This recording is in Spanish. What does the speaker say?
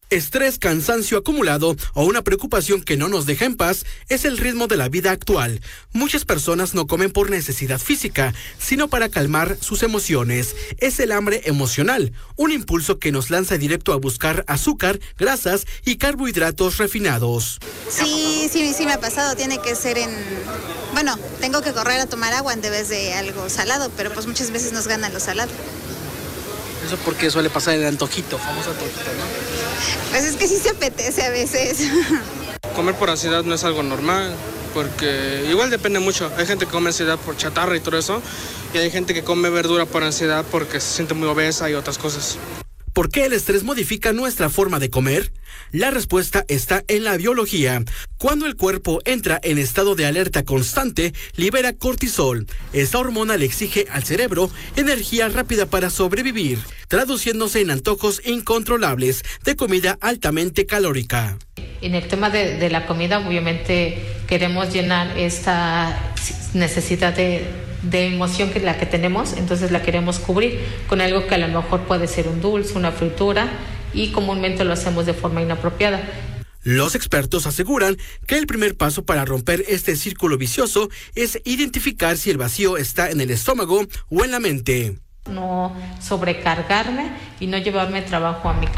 Estrés, cansancio acumulado o una preocupación que no nos deja en paz es el ritmo de la vida actual. Muchas personas no comen por necesidad física, sino para calmar sus emociones. Es el hambre emocional, un impulso que nos lanza directo a buscar azúcar, grasas y carbohidratos refinados. Sí me ha pasado. Tiene que ser tengo que correr a tomar agua en vez de algo salado, pero pues muchas veces nos gana lo salado. Eso porque suele pasar el antojito, famoso antojito, ¿no? Pues es que sí se apetece a veces. Comer por ansiedad no es algo normal, porque igual depende mucho. Hay gente que come ansiedad por chatarra y todo eso, y hay gente que come verdura por ansiedad porque se siente muy obesa y otras cosas. ¿Por qué el estrés modifica nuestra forma de comer? La respuesta está en la biología. Cuando el cuerpo entra en estado de alerta constante, libera cortisol. Esta hormona le exige al cerebro energía rápida para sobrevivir, traduciéndose en antojos incontrolables de comida altamente calórica. En el tema de la comida, obviamente queremos llenar esta necesidad de emoción que la que tenemos, entonces la queremos cubrir con algo que a lo mejor puede ser un dulce, una fritura, y comúnmente lo hacemos de forma inapropiada. Los expertos aseguran que el primer paso para romper este círculo vicioso es identificar si el vacío está en el estómago o en la mente. No sobrecargarme y no llevarme trabajo a mi casa.